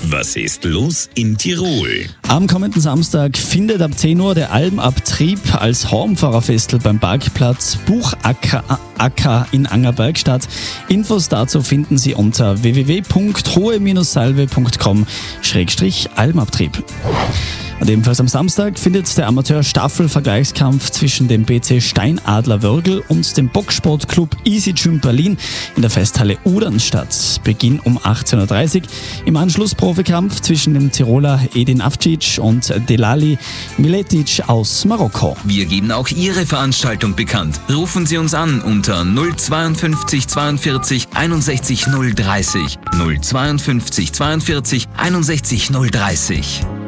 Was ist los in Tirol? Am kommenden Samstag findet ab 10 Uhr der Almabtrieb als Hornfahrerfestel beim Parkplatz Buchacker in Angerberg statt. Infos dazu finden Sie unter www.hohe-salve.com/Almabtrieb. Und ebenfalls am Samstag findet der Amateur-Staffel-Vergleichskampf zwischen dem BC Steinadler Würgl und dem Boxsportclub Easy Gym Berlin in der Festhalle Udern statt. Beginn um 18.30 Uhr. Im Anschluss Profikampf zwischen dem Tiroler Edin Avcic und Delali Miletic aus Marokko. Wir geben auch Ihre Veranstaltung bekannt. Rufen Sie uns an unter 052 42 61 030. 052 42 61 030.